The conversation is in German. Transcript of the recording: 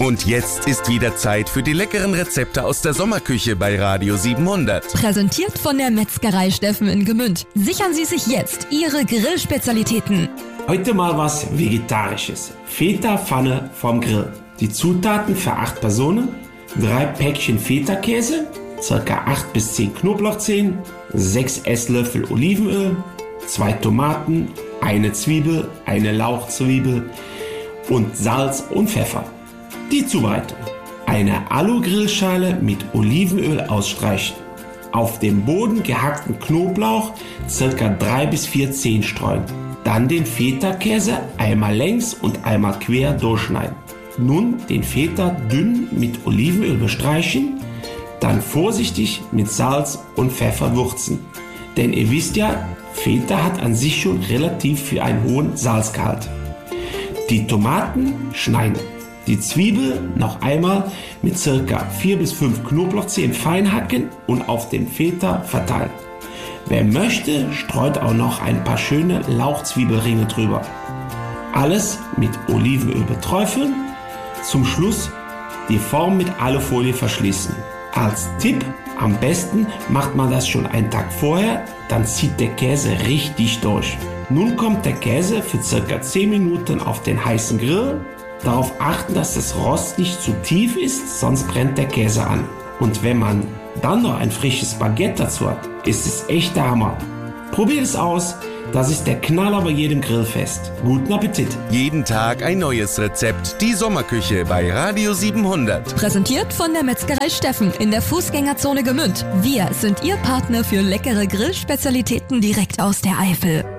Und jetzt ist wieder Zeit für die leckeren Rezepte aus der Sommerküche bei Radio 700. Präsentiert von der Metzgerei Steffen in Gmünd. Sichern Sie sich jetzt Ihre Grillspezialitäten. Heute mal was Vegetarisches. Feta-Pfanne vom Grill. Die Zutaten für 8 Personen: 3 Päckchen Feta-Käse, ca. 8 bis 10 Knoblauchzehen, 6 Esslöffel Olivenöl, 2 Tomaten, eine Zwiebel, eine Lauchzwiebel und Salz und Pfeffer. Die Zubereitung: eine Alu-Grillschale mit Olivenöl ausstreichen. Auf dem Boden gehackten Knoblauch ca. 3 bis 4 Zehen streuen. Dann den Feta-Käse einmal längs und einmal quer durchschneiden. Nun den Feta dünn mit Olivenöl bestreichen, dann vorsichtig mit Salz und Pfeffer würzen. Denn ihr wisst ja, Feta hat an sich schon relativ für einen hohen Salzgehalt. Die Tomaten schneiden. Die Zwiebel noch einmal mit ca. 4 bis 5 Knoblauchzehen fein hacken und auf den Feta verteilen. Wer möchte, streut auch noch ein paar schöne Lauchzwiebelringe drüber. Alles mit Olivenöl beträufeln. Zum Schluss die Form mit Alufolie verschließen. Als Tipp: am besten macht man das schon einen Tag vorher, dann zieht der Käse richtig durch. Nun kommt der Käse für ca. 10 Minuten auf den heißen Grill. Darauf achten, dass das Rost nicht zu tief ist, sonst brennt der Käse an. Und wenn man dann noch ein frisches Baguette dazu hat, ist es echt der Hammer. Probiert es aus, das ist der Knaller bei jedem Grillfest. Guten Appetit! Jeden Tag ein neues Rezept. Die Sommerküche bei Radio 700. Präsentiert von der Metzgerei Steffen in der Fußgängerzone Gmünd. Wir sind Ihr Partner für leckere Grillspezialitäten direkt aus der Eifel.